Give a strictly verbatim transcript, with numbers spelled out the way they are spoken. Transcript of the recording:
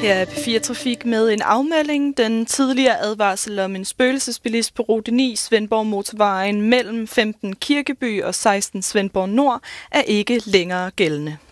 Her er P fire Trafik med en afmelding. Den tidligere advarsel om en spøgelsesbilist på rute ni Svendborg Motorvejen mellem femten Kirkeby og seksten Svendborg Nord er ikke længere gældende.